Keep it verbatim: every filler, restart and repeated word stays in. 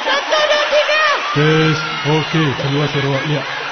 Satu, dua, tiga. Tes. Okey, kedua seruak. Ya.